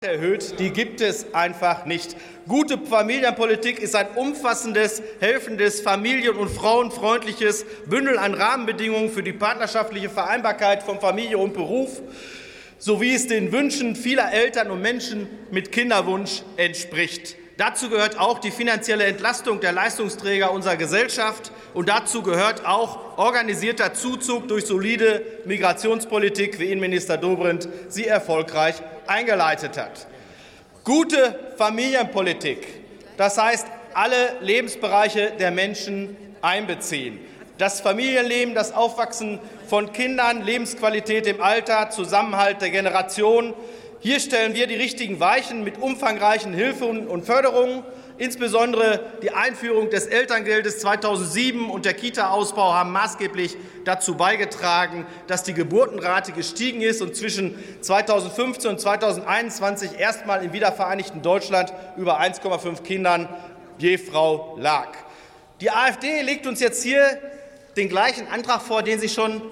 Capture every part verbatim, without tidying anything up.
erhöht, die gibt es einfach nicht. Gute Familienpolitik ist ein umfassendes, helfendes, familien- und frauenfreundliches Bündel an Rahmenbedingungen für die partnerschaftliche Vereinbarkeit von Familie und Beruf, so wie es den Wünschen vieler Eltern und Menschen mit Kinderwunsch entspricht. Dazu gehört auch die finanzielle Entlastung der Leistungsträger unserer Gesellschaft, und dazu gehört auch organisierter Zuzug durch solide Migrationspolitik, wie Innenminister Dobrindt sie erfolgreich eingeleitet hat. Gute Familienpolitik, das heißt, alle Lebensbereiche der Menschen einbeziehen. Das Familienleben, das Aufwachsen von Kindern, Lebensqualität im Alter, Zusammenhalt der Generationen. Hier stellen wir die richtigen Weichen mit umfangreichen Hilfen und Förderungen. Insbesondere die Einführung des Elterngeldes zweitausendsieben und der Kita-Ausbau haben maßgeblich dazu beigetragen, dass die Geburtenrate gestiegen ist und zwischen zweitausendfünfzehn und zweitausendeinundzwanzig erstmal im wiedervereinigten Deutschland über eins Komma fünf Kindern je Frau lag. Die AfD legt uns jetzt hier den gleichen Antrag vor, den sie schon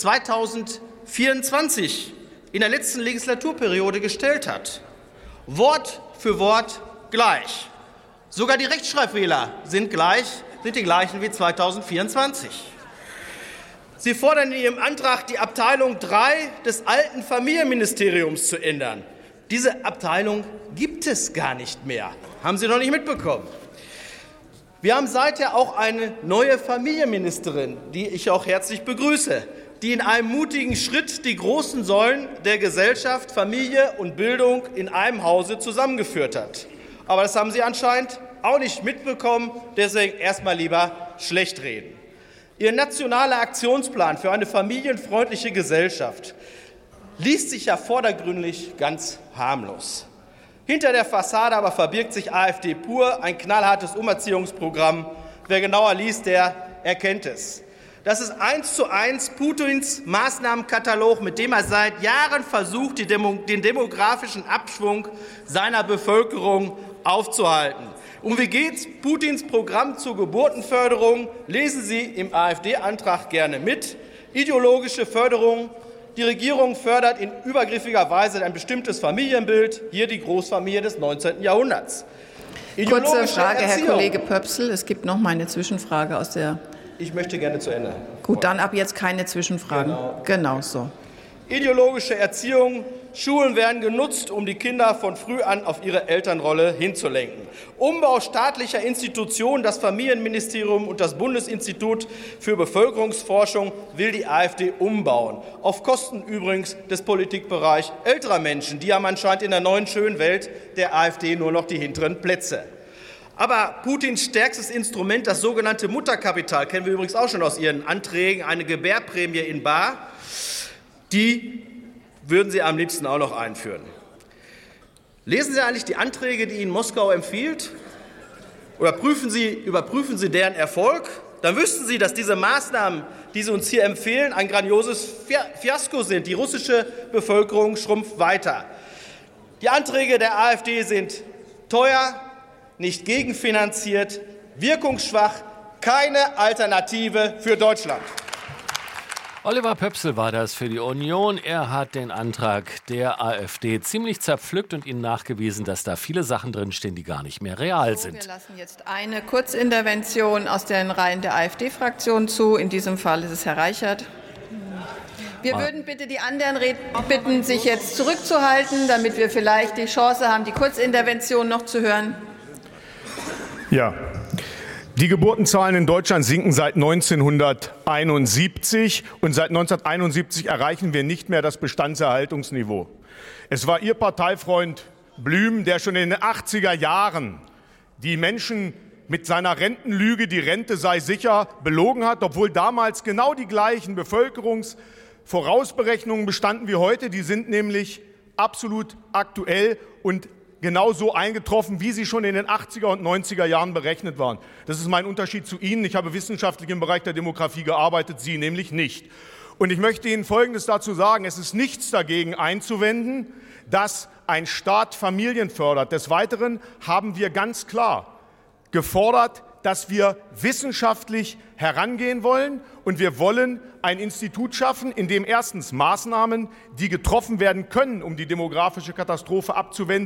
zweitausendvierundzwanzig in der letzten Legislaturperiode gestellt hat. Wort für Wort gleich. Sogar die Rechtschreibfehler sind gleich, sind die gleichen wie zweitausendvierundzwanzig. Sie fordern in Ihrem Antrag, die Abteilung drei des alten Familienministeriums zu ändern. Diese Abteilung gibt es gar nicht mehr. Haben Sie noch nicht mitbekommen? Wir haben seither auch eine neue Familienministerin, die ich auch herzlich begrüße, die in einem mutigen Schritt die großen Säulen der Gesellschaft, Familie und Bildung in einem Hause zusammengeführt hat. Aber das haben Sie anscheinend auch nicht mitbekommen, deswegen erst mal lieber schlecht reden. Ihr nationaler Aktionsplan für eine familienfreundliche Gesellschaft liest sich ja vordergründig ganz harmlos. Hinter der Fassade aber verbirgt sich AfD pur, ein knallhartes Umerziehungsprogramm. Wer genauer liest, der erkennt es. Das ist eins zu eins Putins Maßnahmenkatalog, mit dem er seit Jahren versucht, den demografischen Abschwung seiner Bevölkerung aufzuhalten. Und wie geht Putins Programm zur Geburtenförderung? Lesen Sie im AfD-Antrag gerne mit. Ideologische Förderung. Die Regierung fördert in übergriffiger Weise ein bestimmtes Familienbild, hier die Großfamilie des neunzehnten Jahrhunderts. Kurze Frage, Herr Kollege Pöpsl. Es gibt noch mal eine Zwischenfrage aus der... Ich möchte gerne zu Ende. Gut, dann ab jetzt keine Zwischenfragen. Genau, genau so. Ideologische Erziehung. Schulen werden genutzt, um die Kinder von früh an auf ihre Elternrolle hinzulenken. Umbau staatlicher Institutionen, das Familienministerium und das Bundesinstitut für Bevölkerungsforschung will die AfD umbauen. Auf Kosten übrigens des Politikbereichs älterer Menschen. Die haben anscheinend in der neuen schönen Welt der AfD nur noch die hinteren Plätze. Aber Putins stärkstes Instrument, das sogenannte Mutterkapital, kennen wir übrigens auch schon aus Ihren Anträgen, eine Gebärprämie in bar, die würden Sie am liebsten auch noch einführen. Lesen Sie eigentlich die Anträge, die Ihnen Moskau empfiehlt? Oder prüfen Sie, überprüfen Sie deren Erfolg? Dann wüssten Sie, dass diese Maßnahmen, die Sie uns hier empfehlen, ein grandioses Fiasko sind. Die russische Bevölkerung schrumpft weiter. Die Anträge der AfD sind teuer, nicht gegenfinanziert, wirkungsschwach, keine Alternative für Deutschland. Oliver Pöpsl war das für die Union. Er hat den Antrag der AfD ziemlich zerpflückt und Ihnen nachgewiesen, dass da viele Sachen drinstehen, die gar nicht mehr real sind. Wir lassen jetzt eine Kurzintervention aus den Reihen der AfD-Fraktion zu. In diesem Fall ist es Herr Reichert. Wir würden bitte die anderen Redner bitten, sich jetzt zurückzuhalten, damit wir vielleicht die Chance haben, die Kurzintervention noch zu hören. Ja. Die Geburtenzahlen in Deutschland sinken seit neunzehnhunderteinundsiebzig, und seit neunzehnhunderteinundsiebzig erreichen wir nicht mehr das Bestandserhaltungsniveau. Es war Ihr Parteifreund Blüm, der schon in den achtziger Jahren die Menschen mit seiner Rentenlüge, die Rente sei sicher, belogen hat, obwohl damals genau die gleichen Bevölkerungsvorausberechnungen bestanden wie heute. Die sind nämlich absolut aktuell und genauso eingetroffen, wie sie schon in den achtziger und neunziger Jahren berechnet waren. Das ist mein Unterschied zu Ihnen. Ich habe wissenschaftlich im Bereich der Demografie gearbeitet, Sie nämlich nicht. Und ich möchte Ihnen Folgendes dazu sagen. Es ist nichts dagegen einzuwenden, dass ein Staat Familien fördert. Des Weiteren haben wir ganz klar gefordert, dass wir wissenschaftlich herangehen wollen, und wir wollen ein Institut schaffen, in dem erstens Maßnahmen, die getroffen werden können, um die demografische Katastrophe abzuwenden,